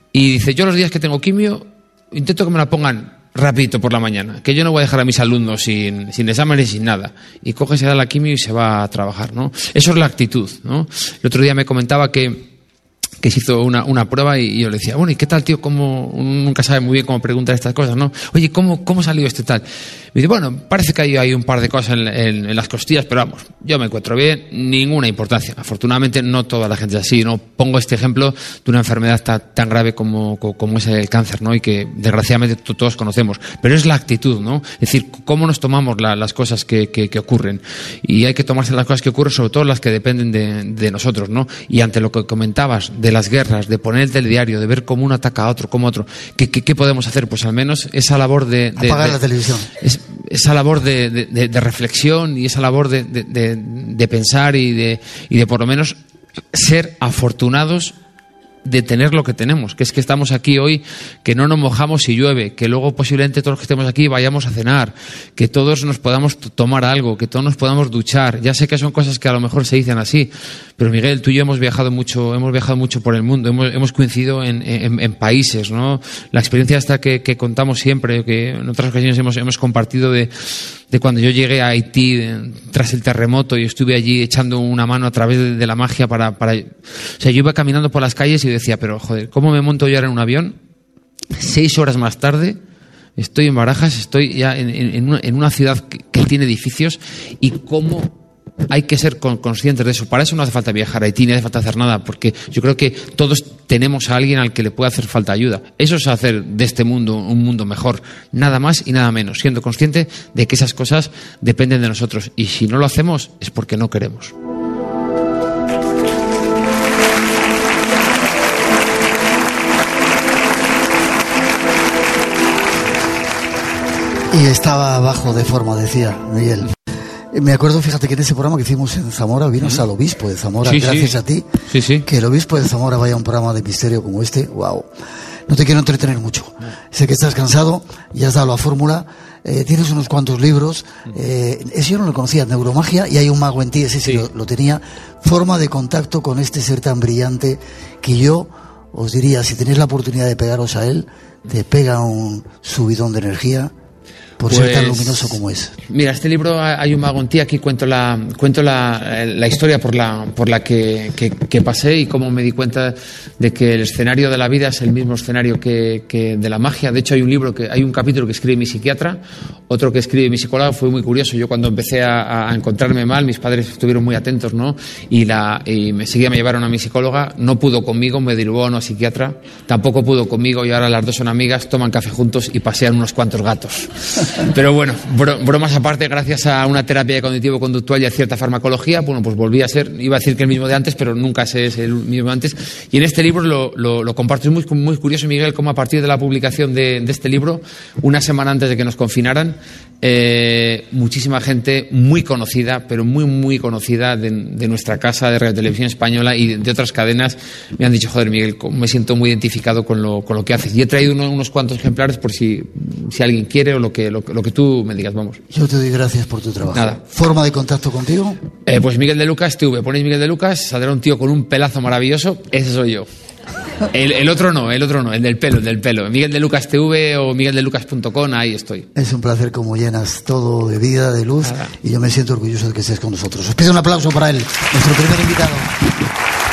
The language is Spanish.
Y dice, yo los días que tengo quimio intento que me la pongan rapidito por la mañana, que yo no voy a dejar a mis alumnos sin exámenes, sin nada. Y coge, se da la quimio y se va a trabajar, ¿no? Eso es la actitud, ¿no? El otro día me comentaba que se hizo una prueba y yo le decía, bueno, ¿y qué tal, tío? ¿Cómo? Uno nunca sabe muy bien cómo preguntar estas cosas, ¿no? Oye, ¿cómo salió este tal? Me dice, bueno, parece que hay un par de cosas en las costillas, pero vamos, yo me encuentro bien, ninguna importancia. Afortunadamente no toda la gente es así, ¿no? Pongo este ejemplo de una enfermedad tan grave como es el cáncer, ¿no? Y que desgraciadamente todos conocemos. Pero es la actitud, ¿no? Es decir, cómo nos tomamos las cosas que ocurren. Y hay que tomarse las cosas que ocurren, sobre todo las que dependen de nosotros, ¿no? Y ante lo que comentabas de las guerras, de poner el telediario, de ver cómo uno ataca a otro, como otro, ¿qué podemos hacer? Pues al menos esa labor de apagar la televisión. Esa labor de reflexión y esa labor de pensar y de por lo menos ser afortunados de tener lo que tenemos, que es que estamos aquí hoy, que no nos mojamos si llueve, que luego posiblemente todos los que estemos aquí vayamos a cenar, que todos nos podamos tomar algo, que todos nos podamos duchar. Ya sé que son cosas que a lo mejor se dicen así, pero Miguel, tú y yo hemos viajado mucho por el mundo, hemos coincidido en países, ¿no? La experiencia esta que contamos siempre, que en otras ocasiones hemos compartido de cuando yo llegué a Haití tras el terremoto y estuve allí echando una mano a través de la magia para... O sea, yo iba caminando por las calles y decía, pero joder, ¿cómo me monto yo ahora en un avión? 6 horas más tarde estoy en Barajas, estoy ya en una ciudad que tiene edificios, y cómo hay que ser conscientes de eso. Para eso no hace falta viajar a Haití, ni hace falta hacer nada, porque yo creo que todos tenemos a alguien al que le puede hacer falta ayuda. Eso es hacer de este mundo un mundo mejor, nada más y nada menos, siendo consciente de que esas cosas dependen de nosotros, y si no lo hacemos es porque no queremos. Y estaba abajo de forma, decía Miguel. Me acuerdo, fíjate, que en ese programa que hicimos en Zamora vino hasta el obispo de Zamora, sí, gracias a ti, que el obispo de Zamora vaya a un programa de misterio como este. Wow. No te quiero entretener mucho. Sé que estás cansado, ya has dado la fórmula, tienes unos cuantos libros. Ese yo no lo conocía, Neuromagia, y hay un mago en ti, ese sí lo tenía. Forma de contacto con este ser tan brillante que yo os diría, si tenéis la oportunidad de pegaros a él, te pega un subidón de energía. Por ser tan luminoso como es. Mira, este libro, Hay un mago en ti, aquí cuento la historia por la que pasé y cómo me di cuenta de que el escenario de la vida es el mismo escenario que de la magia. De hecho, hay un capítulo que escribe mi psiquiatra, otro que escribe mi psicóloga. Fue muy curioso. Yo, cuando empecé a encontrarme mal, mis padres estuvieron muy atentos, ¿no? Y me llevaron a mi psicóloga. No pudo conmigo, me derivó a una psiquiatra. Tampoco pudo conmigo, y ahora las dos son amigas, toman café juntos y pasean unos cuantos gatos. Pero bueno, bromas aparte, gracias a una terapia cognitivo-conductual y a cierta farmacología, bueno, pues volví a ser, iba a decir que el mismo de antes, pero nunca es el mismo de antes. Y en este libro lo comparto. Es muy curioso, Miguel, cómo a partir de la publicación de este libro, una semana antes de que nos confinaran, muchísima gente muy conocida, pero muy conocida de nuestra casa, de Radio Televisión Española y de otras cadenas, me han dicho, joder, Miguel, me siento muy identificado con lo que haces. Y he traído unos cuantos ejemplares por si alguien quiere, o lo que tú me digas, vamos. Yo te doy gracias por tu trabajo. Nada. ¿Forma de contacto contigo? Pues Miguel de Lucas TV. Ponéis Miguel de Lucas, saldrá un tío con un pelazo maravilloso. Ese soy yo. El otro no, el del pelo. Miguel de Lucas TV o migueldelucas.com, ahí estoy. Es un placer como llenas todo de vida, de luz, y yo me siento orgulloso de que estés con nosotros. Os pido un aplauso para él, nuestro primer invitado.